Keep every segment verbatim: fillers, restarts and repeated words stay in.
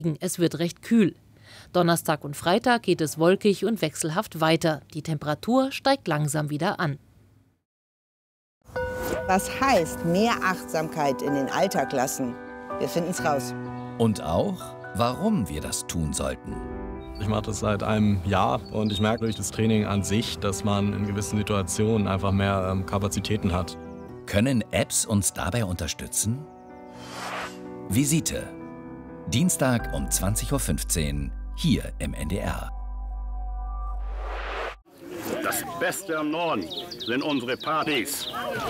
Es wird recht kühl. Donnerstag und Freitag geht es wolkig und wechselhaft weiter. Die Temperatur steigt langsam wieder an. Was heißt mehr Achtsamkeit in den Alltag lassen? Wir finden es raus. Und auch, warum wir das tun sollten. Ich mache das seit einem Jahr und ich merke durch das Training an sich, dass man in gewissen Situationen einfach mehr ähm, Kapazitäten hat. Können Apps uns dabei unterstützen? Visite. Dienstag um zwanzig Uhr fünfzehn, hier im N D R. Das Beste am Norden sind unsere Partys.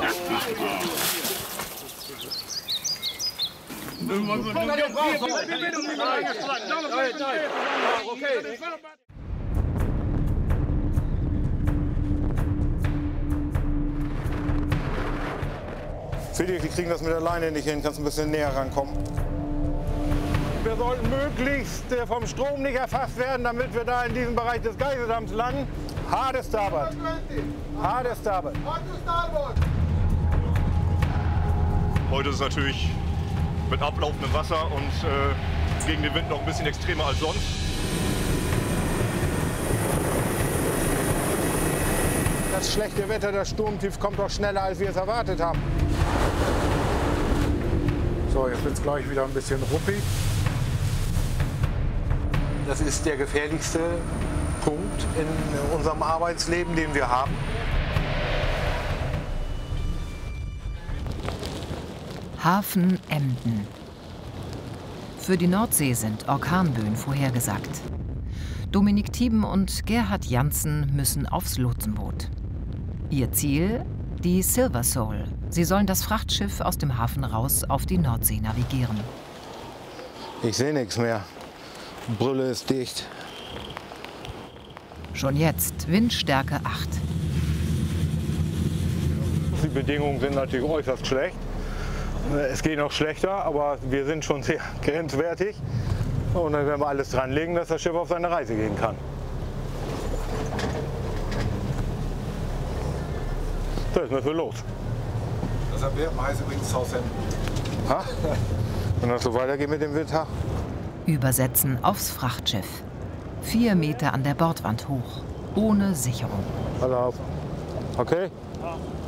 Felix, wir kriegen das mit der Leine nicht hin. Kannst du ein bisschen näher rankommen? Wir sollten möglichst vom Strom nicht erfasst werden, damit wir da in diesem Bereich des Geiseldamms landen. Hard Starboard. Hard Starboard. Heute ist es natürlich mit ablaufendem Wasser und äh, gegen den Wind noch ein bisschen extremer als sonst. Das schlechte Wetter, das Sturmtief kommt doch schneller, als wir es erwartet haben. So, jetzt wird es gleich wieder ein bisschen ruppig. Das ist der gefährlichste Punkt in unserem Arbeitsleben, den wir haben. Hafen Emden. Für die Nordsee sind Orkanböen vorhergesagt. Dominik Thieben und Gerhard Janssen müssen aufs Lotsenboot. Ihr Ziel? Die Silver Soul. Sie sollen das Frachtschiff aus dem Hafen raus auf die Nordsee navigieren. Ich sehe nichts mehr. Die Brille ist dicht. Schon jetzt Windstärke acht. Die Bedingungen sind natürlich äußerst schlecht. Es geht noch schlechter, aber wir sind schon sehr grenzwertig. Und dann werden wir alles dranlegen, dass das Schiff auf seine Reise gehen kann. So, jetzt müssen wir los. Deshalb heißt übrigens Southampton. Ha? Wenn das so weitergeht mit dem Wind, ha? Übersetzen aufs Frachtschiff. Vier Meter an der Bordwand hoch, ohne Sicherung. Pass auf. Okay?